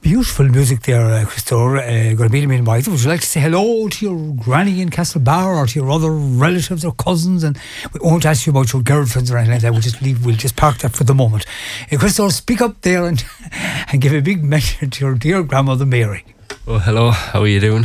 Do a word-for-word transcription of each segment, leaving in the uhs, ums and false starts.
Beautiful music there, uh, Christopher. Uh, Would you like to say hello to your granny in Castlebar or to your other relatives or cousins? And we won't ask you about your girlfriends or anything like that. We'll just leave. We'll just park that for the moment. Uh, Christopher, speak up there and and give a big mention to your dear grandmother Mary. Oh, hello. How are you doing?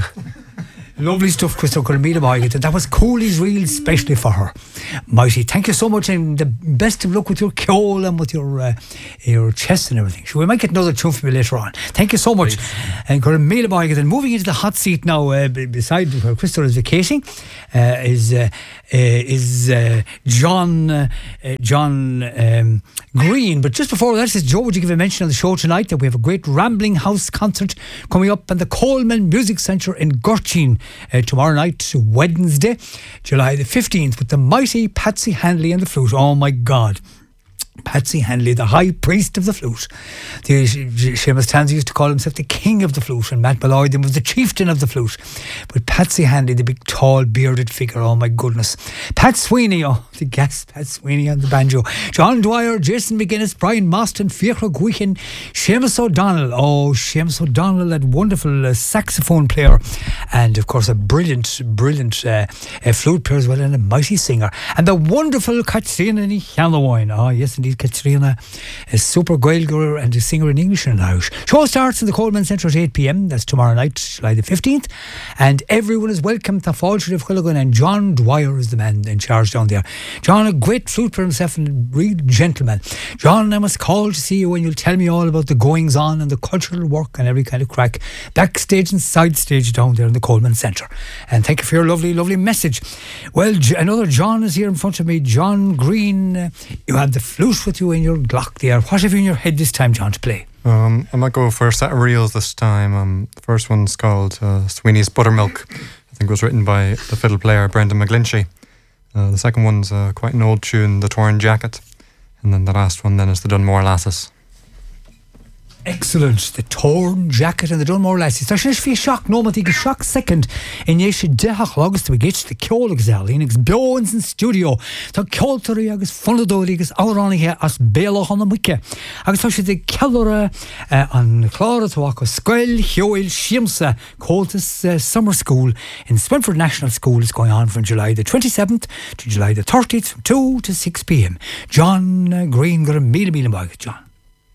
Lovely stuff, Christopher. That was Cooley's Reel, especially for her. Mighty, thank you so much, and the best of luck with your kole and with your uh, your chest and everything. So we might get another tune from you later on. Thank you so much. And and moving into the hot seat now, uh, beside where Christopher is vacating, uh, is uh, uh, is uh, John uh, uh, John um, Green. But just before that, says Joe, would you give a mention on the show tonight that we have a great Rambling House concert coming up at the Coleman Music Centre in Gurteen uh, tomorrow night, Wednesday, July the fifteenth, with the mighty Patsy Handley and the flute. Oh my God. Patsy Handley, the high priest of the flute. The, Seamus Tansey used to call himself the king of the flute, and Matt Malloy then was the chieftain of the flute. But Patsy Handley, the big tall bearded figure, oh my goodness. Pat Sweeney, oh the gas, Pat Sweeney on the banjo. John Dwyer, Jason McGuinness, Brian Mostyn, Fiachra Gwichen, Seamus O'Donnell. Oh, Seamus O'Donnell, that wonderful uh, saxophone player, and of course a brilliant, brilliant uh, uh, flute player as well, and a mighty singer. And the wonderful Katrina Ní Cheannaháin. Oh yes, indeed, Katrina, a super Gaeilgeoir and a singer in English and Irish. Show starts in the Coleman Centre at eight p.m. That's tomorrow night, July the fifteenth. And everyone is welcome to Fáilte of Chuileáin, and John Dwyer is the man in charge down there. John, a great flute player himself and a real gentleman. John, I must call to see you and you'll tell me all about the goings on and the cultural work and every kind of crack backstage and side stage down there in the Coleman Centre. And thank you for your lovely, lovely message. Well, another John is here in front of me. John Green, uh, you have the flute with you in your Glock there. What have you in your head this time, John, to play? Um, I might go for a set of reels this time. Um, the first one's called uh, Sweeney's Buttermilk. I think it was written by the fiddle player Brendan McGlinchey. Uh, the second one's uh, quite an old tune, The Torn Jacket. And then the last one then is The Dunmore Lasses. Excellent. The Torn Jacket and the Dunmore Lasses. Tá sin fi shock no mat ige shock second in yesh dehach agus to get the ceolagus al inix blowins in studio. Tá ceoltarí agus fundadóí agus áránaithe as béalach an muice. Agus tá sé de ceolra an chlára tuach scoil heoil Siamsa Coltis uh, Summer School in Swinford National School is going on from July the twenty-seventh to July the thirtieth from two to six p.m. John uh, Green got a míle míle maith, John.